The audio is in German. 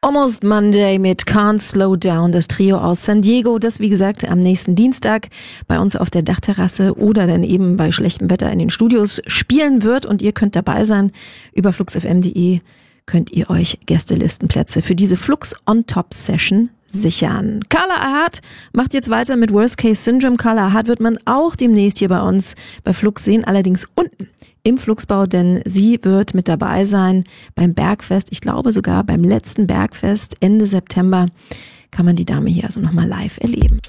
Almost Monday mit Can't Slow Down, das Trio aus San Diego, das wie gesagt am nächsten Dienstag bei uns auf der Dachterrasse oder dann eben bei schlechtem Wetter in den Studios spielen wird und ihr könnt dabei sein. Über fluxfm.de könnt ihr euch Gästelistenplätze für diese Flux on Top Session sichern. Carla Ahad macht jetzt weiter mit Worst Case Syndrome. Carla Ahad wird man auch demnächst hier bei uns bei Flux sehen, allerdings unten im Fluxbau, denn sie wird mit dabei sein beim Bergfest. Ich glaube sogar beim letzten Bergfest Ende September kann man die Dame hier also nochmal live erleben.